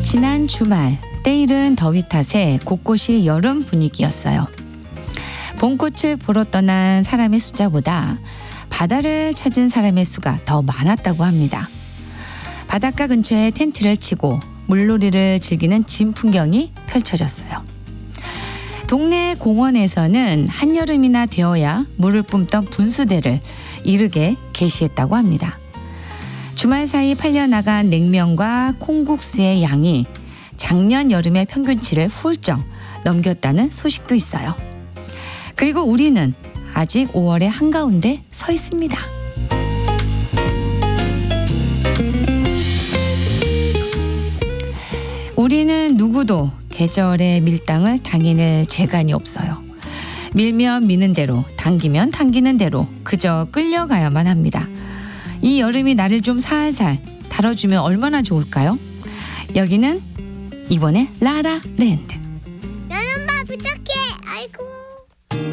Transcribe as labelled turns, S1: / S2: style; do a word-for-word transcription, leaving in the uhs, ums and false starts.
S1: 지난 주말 때이른 더위 탓에 곳곳이 여름 분위기였어요. 봄꽃을 보러 떠난 사람의 숫자보다 바다를 찾은 사람의 수가 더 많았다고 합니다. 바닷가 근처에 텐트를 치고 물놀이를 즐기는 진풍경이 펼쳐졌어요. 동네 공원에서는 한여름이나 되어야 물을 뿜던 분수대를 이르게 게시했다고 합니다. 주말 사이 팔려나간 냉면과 콩국수의 양이 작년 여름의 평균치를 훌쩍 넘겼다는 소식도 있어요. 그리고 우리는 아직 오월의 한가운데 서 있습니다. 우리는 누구도 계절의 밀당을 당해낼 재간이 없어요. 밀면 미는 대로, 당기면 당기는 대로 그저 끌려가야만 합니다. 이 여름이 나를 좀 살살 다뤄주면 얼마나 좋을까요? 여기는 이번에 라라랜드.
S2: 나는 봐 부탁해. 아이고.